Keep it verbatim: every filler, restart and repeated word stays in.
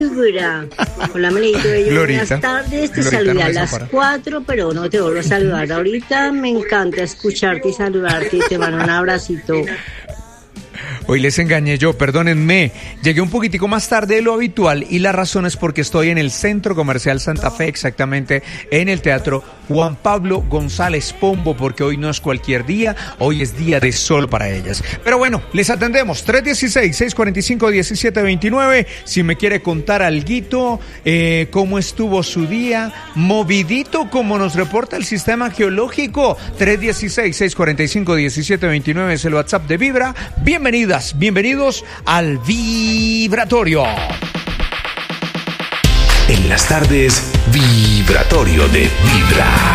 Vibra. Hola, Melito, bello. Glorita. Buenas tardes. Te Glorita, saludé no a me las separa. cuatro, pero no te vuelvo a saludar ahorita. Me encanta escucharte y saludarte. Te mando un abracito. Hoy les engañé yo, perdónenme. Llegué un poquitico más tarde de lo habitual y la razón es porque estoy en el Centro Comercial Santa Fe, exactamente en el Teatro Juan Pablo González Pombo, porque hoy no es cualquier día, hoy es día de sol para ellas. Pero bueno, les atendemos, tres uno seis, seis cuatro cinco, uno siete dos nueve, si me quiere contar alguito, eh, cómo estuvo su día, movidito como nos reporta el sistema geológico, tres uno seis, seis cuatro cinco, uno siete dos nueve es el WhatsApp de Vibra. Bienvenidas, bienvenidos al Vibratorio. En las tardes, Vibratorio de Vibra.